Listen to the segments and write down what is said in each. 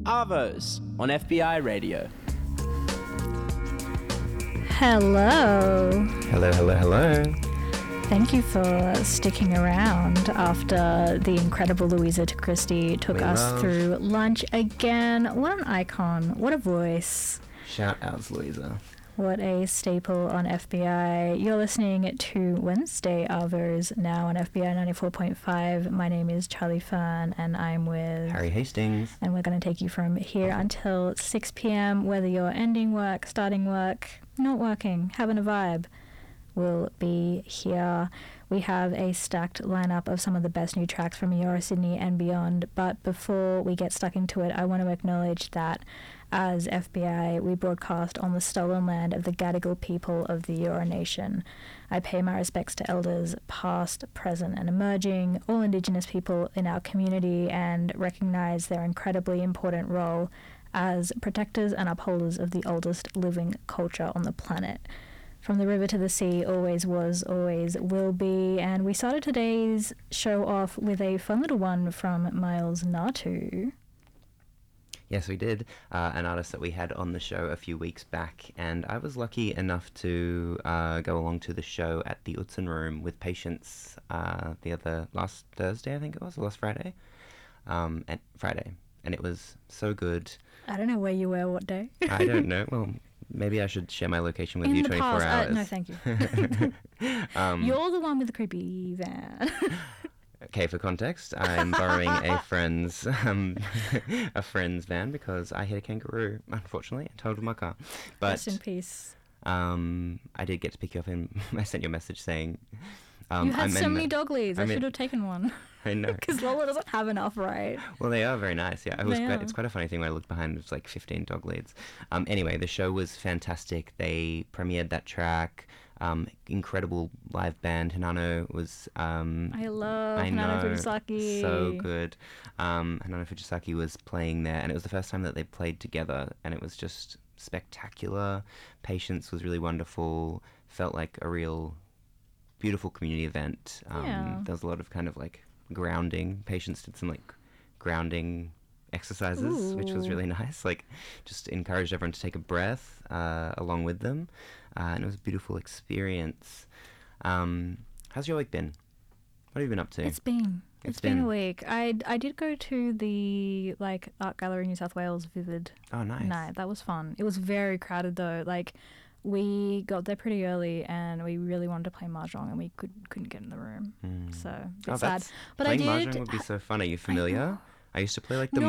Arvos on FBI Radio. Hello. Hello, hello, hello. Thank you for sticking around after the incredible Louisa Christie took us through lunch again. What an icon. What a voice. Shout outs, Louisa. What a staple on FBI. You're listening to Wednesday Arvos now on FBI 94.5. My name is Charlie Fern and I'm with Harry Hastings. And we're going to take you from here until 6 p.m. Whether you're ending work, starting work, not working, having a vibe, we'll be here. We have a stacked lineup of some of the best new tracks from Eora Sydney and beyond. But before we get stuck into it, I want to acknowledge that as FBI, we broadcast on the stolen land of the Gadigal people of the Eora Nation. I pay my respects to elders past, present and emerging, all Indigenous people in our community, and recognise their incredibly important role as protectors and upholders of the oldest living culture on the planet. From the river to the sea, always was, always will be. And we started today's show off with a fun little one from Miles Natu. Yes, we did. An artist that we had on the show a few weeks back, and I was lucky enough to go along to the show at the Utzon Room with Patience last Thursday, I think it was, or last Friday, and it was so good. I don't know where you were, what day. I don't know. Well, maybe I should share my location with you 24 hours. No, thank you. You're the one with the creepy van. Okay, for context, I'm borrowing a friend's van because I hit a kangaroo, unfortunately, and totaled my car. But rest in peace. I did get to pick you up, and I sent you a message saying... you had so many dog leads. I should have taken one. I know. Because Lola doesn't have enough, right? Well, they are very nice, yeah. It's quite a funny thing when I looked behind, it was like 15 dog leads. Anyway, the show was fantastic. They premiered that track. Incredible live band. Hinano was... I love Hinano Fujisaki. So good. Hinano Fujisaki was playing there, and it was the first time that they played together, and it was just spectacular. Patience was really wonderful. Felt like a real beautiful community event. There was a lot of kind of like grounding. Patience did some like grounding exercises, which was really nice. Like just encouraged everyone to take a breath along with them. And it was a beautiful experience. How's your week been? What have you been up to? It's been a week. I did go to the like Art Gallery New South Wales Vivid night. That was fun. It was very crowded though. Like we got there pretty early and we really wanted to play Mahjong and we couldn't get in the room. So it's sad. But playing Mahjong would be so fun. Are you familiar? I used to play like the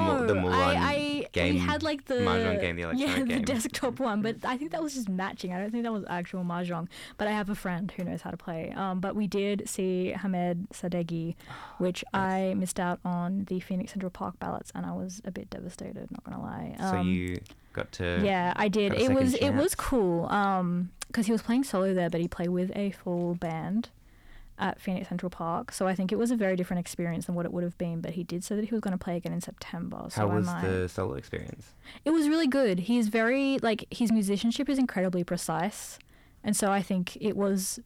Mulan game. We had like the Mahjong game, the electronic game. The desktop one, but I think that was just matching. I don't think that was actual Mahjong. But I have a friend who knows how to play. But we did see Hamed Sadeghi, which I missed out on the Phoenix Central Park ballots, and I was a bit devastated. Not gonna lie. So you got to? Yeah, I did. It was cool. Because he was playing solo there, but he played with a full band at Phoenix Central Park, so I think it was a very different experience than what it would have been, but he did say that he was going to play again in September. So how was the solo experience? It was really good. He's very, like, his musicianship is incredibly precise, and so I think it was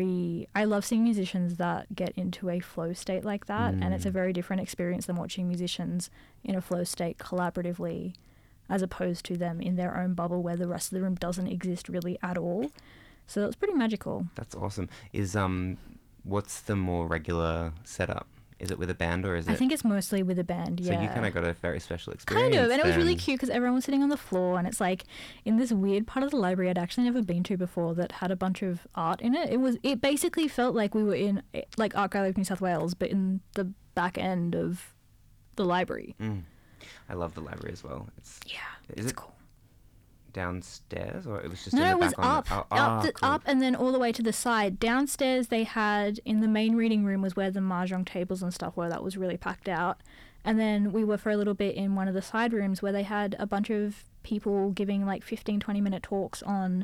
I love seeing musicians that get into a flow state like that, and it's a very different experience than watching musicians in a flow state collaboratively, as opposed to them in their own bubble where the rest of the room doesn't exist really at all. So that was pretty magical. That's awesome. What's the more regular setup? Is it with a band or is it... I think it's mostly with a band, yeah. So you kind of got a very special experience. Kind of, and it was really cute because everyone was sitting on the floor and it's like in this weird part of the library I'd actually never been to before that had a bunch of art in it. It basically felt like we were in like Art Gallery of New South Wales, but in the back end of the library. I love the library as well. It's cool. Downstairs, or it was just it was up and then all the way to the side. Downstairs they had, in the main reading room was where the Mahjong tables and stuff were. That was really packed out. And then we were for a little bit in one of the side rooms where they had a bunch of people giving like 15-20 minute talks on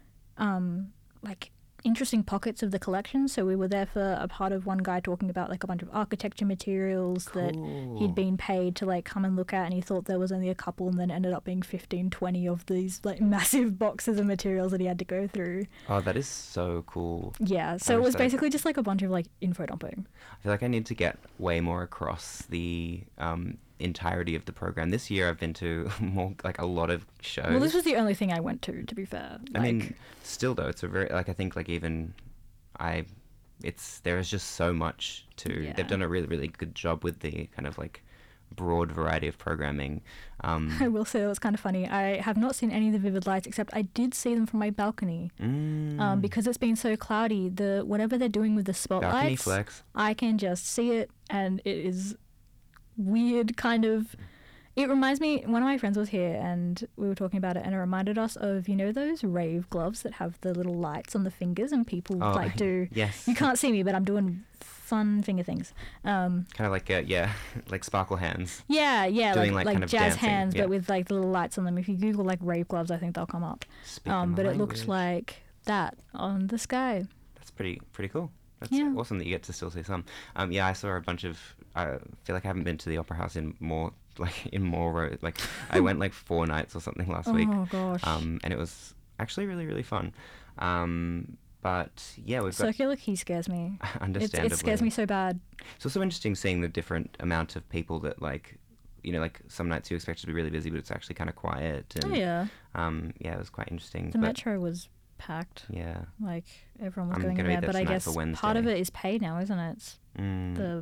like interesting pockets of the collection. So we were there for a part of one guy talking about like a bunch of architecture materials that he'd been paid to like come and look at, and he thought there was only a couple and then ended up being 15-20 of these like massive boxes of materials that he had to go through. Oh, that is so cool. Yeah, so it was basically just like a bunch of like info dumping. I feel like I need to get way more across the entirety of the program. This year I've been to more like a lot of shows. Well, this was the only thing I went to be fair. I mean, still though, it's a very like I think like even there is just so much to. Yeah. They've done a really really good job with the kind of like broad variety of programming. I will say that was kind of funny. I have not seen any of the vivid lights, except I did see them from my balcony. Because it's been so cloudy, whatever they're doing with the Balcony spotlights, flex. I can just see it, and it is weird kind of. It reminds me, one of my friends was here and we were talking about it, and it reminded us of, those rave gloves that have the little lights on the fingers and people do. Yes. You can't see me, but I'm doing fun finger things. Kind of like like sparkle hands. Yeah, Doing, like kind of jazz dancing, hands, yeah. but with like little lights on them. If you Google like rave gloves, I think they'll come up. Speaking But my it looks language. like that on the sky. That's pretty cool. That's Yeah. awesome that you get to still see some. I saw a bunch of. I feel like I haven't been to the Opera House in more rows. Like I went like 4 nights or something last week. Oh gosh. And it was actually really really fun. But yeah, we've got Circular Quay scares me. understandably. It scares me so bad. It's also interesting seeing the different amount of people that like. Like some nights you expect it to be really busy, but it's actually kind of quiet. And, Oh yeah. it was quite interesting. The but, metro was packed. Yeah. Like everyone was I'm going in gonna be there, there but I tonight guess for Wednesday. part of it is paid now, isn't it? It's Mm, the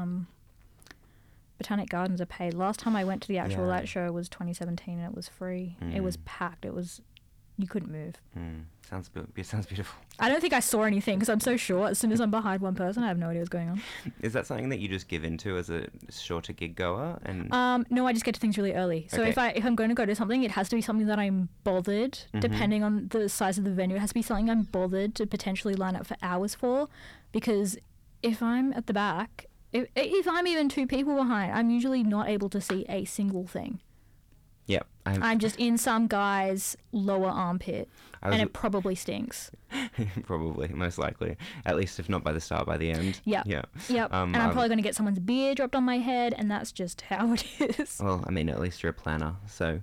Botanic Gardens are paid. Last time I went to the actual Yeah. light show was 2017, and it was free. It was packed. You couldn't move. sounds beautiful. I don't think I saw anything because I'm so short. As soon as I'm behind one person, I have no idea what's going on. Is that something that you just give into as a shorter gig goer? And No, I just get to things really early. So Okay. if I'm going to go to something, it has to be something that I'm bothered, depending on the size of the venue. It has to be something I'm bothered to potentially line up for hours for, because if I'm at the back, if I'm even 2 people behind, I'm usually not able to see a single thing. yeah, I'm just in some guy's lower armpit, I was- and it probably stinks. probably, most likely. At least if not by the start, by the end. Yeah. Yeah. Yep. And I'm probably going to get someone's beer dropped on my head, and that's just how it is. Well, I mean, at least you're a planner, so.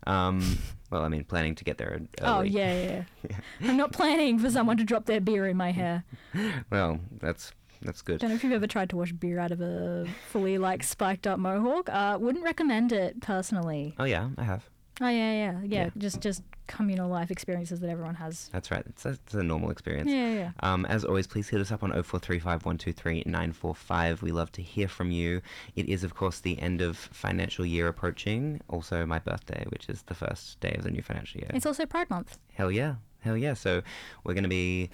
Planning to get there early. Oh, yeah. I'm not planning for someone to drop their beer in my hair. Well, that's good. Don't know if you've ever tried to wash beer out of a fully spiked up mohawk. Wouldn't recommend it personally. Oh yeah, I have. Oh yeah. Yeah. Just communal life experiences that everyone has. That's right. It's a normal experience. Yeah. As always, please hit us up on 0435 123 945. We love to hear from you. It is, of course, the end of financial year approaching. Also, my birthday, which is the first day of the new financial year. It's also Pride Month. Hell yeah. So we're going to be,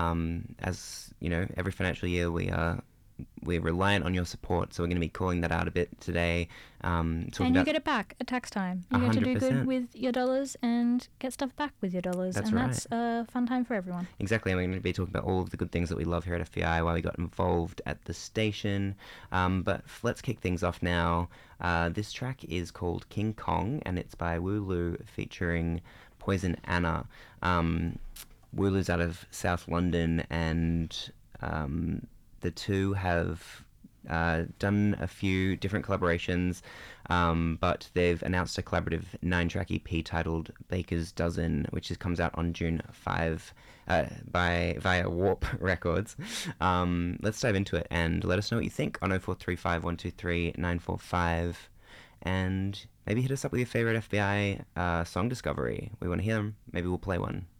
as you know, every financial year we're reliant on your support. So we're going to be calling that out a bit today. And you get it back at tax time. You get to do 100%. good with your dollars and get stuff back with your dollars. That's and right. that's a fun time for everyone. Exactly, and we're going to be talking about all of the good things that we love here at FBI, why we got involved at the station. But let's kick things off now. This track is called King Kong, and it's by Wooloo featuring Poison Anna. Wooloo's out of South London, and the two have done a few different collaborations, but they've announced a collaborative 9-track EP titled Baker's Dozen, which comes out on June 5 via Warp Records. Let's dive into it and let us know what you think on 0435 123 945, and maybe hit us up with your favorite FBI song discovery. We want to hear them. Maybe we'll play one.